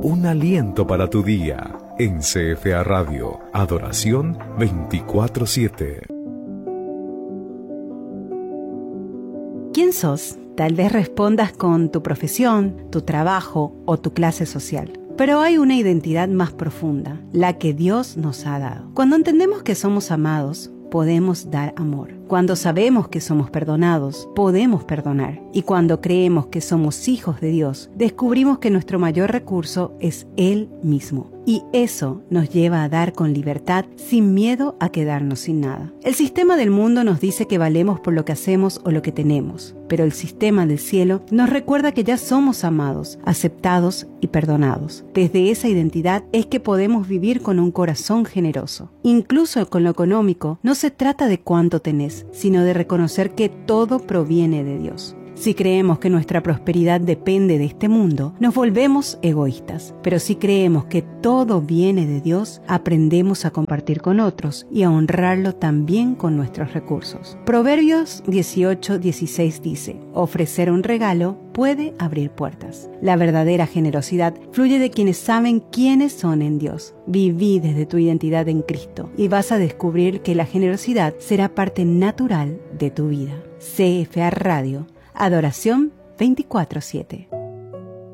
un aliento para tu día. En CFA Radio, Adoración 24/7. ¿Quién sos? Tal vez respondas con tu profesión, tu trabajo o tu clase social. Pero hay una identidad más profunda, la que Dios nos ha dado. Cuando entendemos que somos amados, podemos dar amor. Cuando sabemos que somos perdonados, podemos perdonar. Y cuando creemos que somos hijos de Dios, descubrimos que nuestro mayor recurso es Él mismo. Y eso nos lleva a dar con libertad, sin miedo a quedarnos sin nada. El sistema del mundo nos dice que valemos por lo que hacemos o lo que tenemos, pero el sistema del cielo nos recuerda que ya somos amados, aceptados y perdonados. Desde esa identidad es que podemos vivir con un corazón generoso. Incluso con lo económico, no se trata de cuánto tenés, sino de reconocer que todo proviene de Dios. Si creemos que nuestra prosperidad depende de este mundo, nos volvemos egoístas. Pero si creemos que todo viene de Dios, aprendemos a compartir con otros y a honrarlo también con nuestros recursos. Proverbios 18:16 dice: ofrecer un regalo puede abrir puertas. La verdadera generosidad fluye de quienes saben quiénes son en Dios. Viví desde tu identidad en Cristo y vas a descubrir que la generosidad será parte natural de tu vida. CFA Radio, Adoración 24/7.